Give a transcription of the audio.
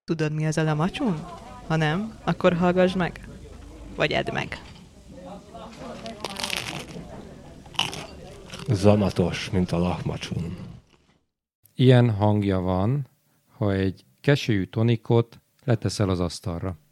Tudod, mi az a lamacsun? Ha nem, akkor hallgass meg. Vagy edd meg. Zamatos, mint a lahmacsun. Ilyen hangja van, ha egy keselyű tonikot leteszel az asztalra.